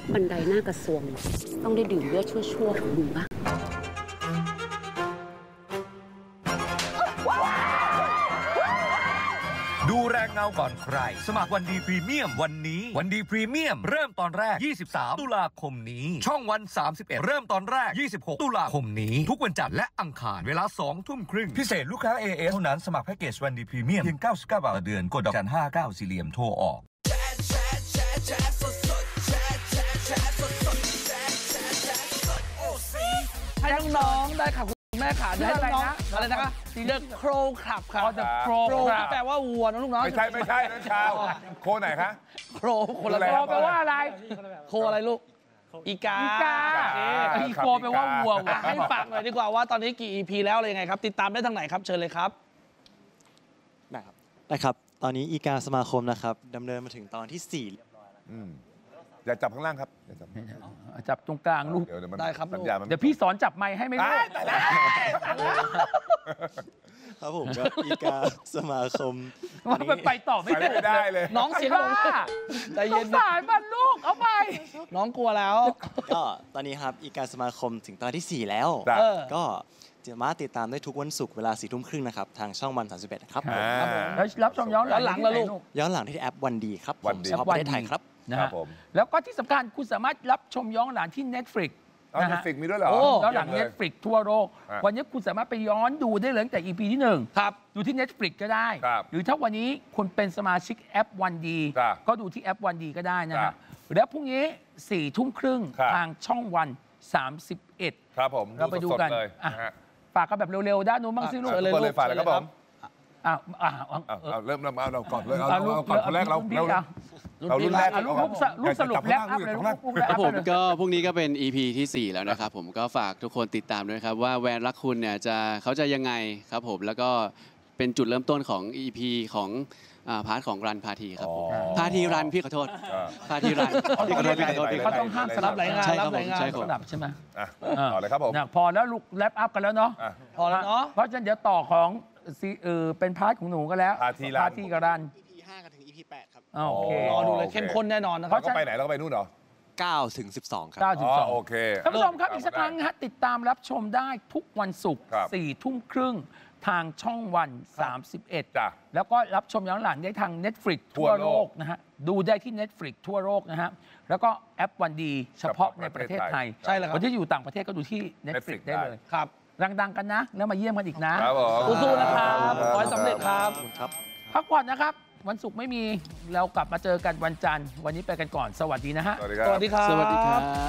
บันไดหน้ากระทรวงต้องได้ดื่มเลือดชั่วๆของมึงปะดูแรงเงาก่อนใครสมัครวันดีพรีเมียมวันนี้วันดีพรีเมียมเริ่มตอนแรก23ตุลาคมนี้ช่องวัน31เริ่มตอนแรก26ตุลาคมนี้ทุกวันจันทร์และอังคารเวลา 20:30พิเศษลูกค้า AS เท่านั้นสมัครแพ็กเกจวันดีพรีเมียมเพียง99 บาทต่อเดือนกดดอกจัน59สี่เหลี่ยมโทรออกให้น้องๆได้ค่ะคุณแม่ขาให้น้องๆอะไรนะคะเลือกโครขับค่ะโครแปลว่าวัวนะลูกน้องไม่ใช่นะชาวโคไหนคะโครคนละโคแปลว่าอะไรโคอะไรลูกอีกาอีโคแปลว่าวัวให้ฝากหน่อยดีกว่าว่าตอนนี้กี่ EP แล้วอะไรยังไงครับติดตามได้ทางไหนครับเชิญเลยครับได้ครับตอนนี้อีกาสมาคมนะครับดำเนินมาถึงตอนที่4เรียบร้อยแล้วอย่าจับข้างล่างครับจับตรงกลางลูกได้ครับเดี๋ยวพี่สอนจับไม้ให้ไม่รู้ครับผมก็อีกาสมาคมว่าไปต่อไม่ได้เลยน้องเสียงหลงใจเย็นสายมันลูกเอาไปน้องกลัวแล้วก็ตอนนี้ครับอีกาสมาคมถึงตอนที่4แล้วก็จะมาติดตามได้ทุกวันศุกร์เวลา22:30นะครับทางช่องวัน31ครับแล้วรับชมย้อนหลังแล้วลูกย้อนหลังที่แอปวันดีครับวันดีประเทศไทยครับนะครับแล้วก็ที่สำคัญคุณสามารถรับชมย้อนหลังที่ Netflix Netflix มีด้วยเหรอย้อนหลัง Netflix ทั่วโลกวันนี้คุณสามารถไปย้อนดูได้เลยตั้งแต่ EP ที่1 ครับดูที่ Netflix ก็ได้หรือถ้าวันนี้คุณเป็นสมาชิกแอปวันดีก็ดูที่แอปวันดีก็ได้นะฮะแล้วพรุ่งนี้22:30ทางช่องวัน31 ครับผมเราไปดูกันฝากกันแบบเร็วๆด้านนู้นบ้างสิลูกเลยฝากเลยครับผมเริ่มเราก่อนเลยเอาก่อนคนแรกเรารุ่นแรกลูกสรุปแล้วครับผมก็พรุ่งนี้ก็เป็น EP ที่4แล้วนะครับผมก็ฝากทุกคนติดตามด้วยครับว่าแวนรักคุณเนี่ยเขาจะยังไงครับผมแล้วก็เป็นจุดเริ่มต้นของ EP ของพาร์ทของรันพาทีครับผมพาทีรันพี่ขอโทษพาทีรันพี่ขอโทษเขาต้องห้ามสลับหลายงานรับหลายงานสลับใช่ไหมต่อเลยครับผมพอแล้วลูกแรปอัพกันแล้วเนาะพอแล้วเนาะเพราะฉะนั้นเดี๋ยวต่อของเป็นพาร์ทของหนูก็แล้วพาทีกับรัน EP 5กันถึง EP 8ครับโอเครอดูเลยเข้มข้นแน่นอนนะเราก็ไปไหนเราก็ไปนู่นเหรอ 9 ถึง 12ครับโอเคท่านผู้ชมครับอีกสักครั้งฮะติดตามรับชมได้ทุกวันศุกร์22:30ทางช่องวัน31แล้วก็รับชมย้อนหลังได้ทาง Netflix ทั่วโลกนะฮะดูได้ที่ Netflix ทั่วโลกนะฮะแล้วก็แอปวันดีเฉพาะในประเทศไทยใช่แล้วครับคนที่อยู่ต่างประเทศก็ดูที่ Netflix ได้เลยครับดังๆกันนะแล้วมาเยี่ยมกันอีกนะสู้ๆนะครับขอให้สำเร็จครับพักผ่อนนะครับวันศุกร์ไม่มีเรากลับมาเจอกันวันจันทร์วันนี้ไปกันก่อนสวัสดีนะฮะสวัสดีครับ